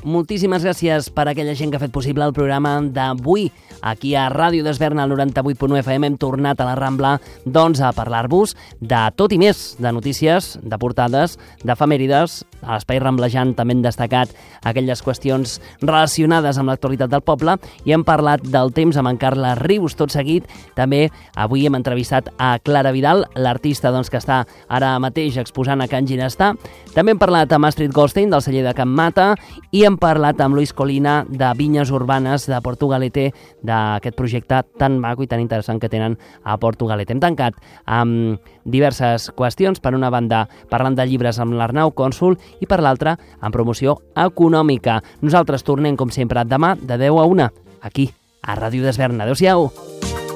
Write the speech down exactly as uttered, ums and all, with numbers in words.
moltíssimes gràcies per aquella gent que ha fet possible el programa d'avui. Aquí a Ràdio d'Esberna, al noranta-vuit punt u F M, hem tornat a la Rambla doncs, a parlar-vos de tot i més, de notícies, de portades, d'efemèrides. A l'Espai Ramblejant també hem destacat aquelles qüestions relacionades amb l'actualitat del poble i hem parlat del temps amb en Carles Rius. Tot seguit, també avui hem entrevistat a Clara Vidal, l'artista doncs, que està ara mateix exposant a Can Ginestà. També hem parlat amb Astrid Goldstein, del celler de Can Mata, i hem parlat amb Luis Colina, de Vinyes Urbanes de Portugalete, d'aquest projecte tan maco i tan interessant que tenen a Portugalete. Hem tancat amb diverses qüestions, per una banda parlant de llibres amb l'Arnau Cònsul i per l'altra amb promoció econòmica. Nosaltres tornem com sempre demà de deu a una, aquí a Ràdio d'Esberna. Adéu-siau!